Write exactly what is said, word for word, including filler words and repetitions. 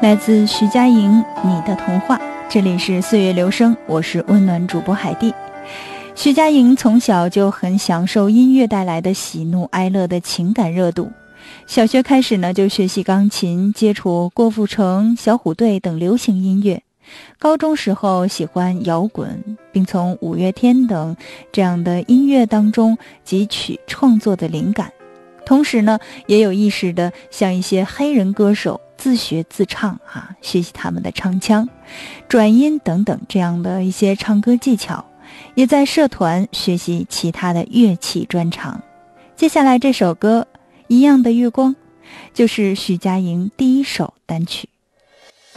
来自徐佳莹，你的童话。这里是岁月流声，我是温暖主播海蒂。徐佳莹从小就很享受音乐带来的喜怒哀乐的情感热度。小学开始呢，就学习钢琴，接触郭富城、小虎队等流行音乐。高中时候喜欢摇滚，并从五月天等这样的音乐当中汲取创作的灵感。同时呢，也有意识的向一些黑人歌手自学自唱啊，学习他们的唱腔、转音等等这样的一些唱歌技巧，也在社团学习其他的乐器专长。接下来这首歌《一样的月光》就是徐佳莹第一首单曲。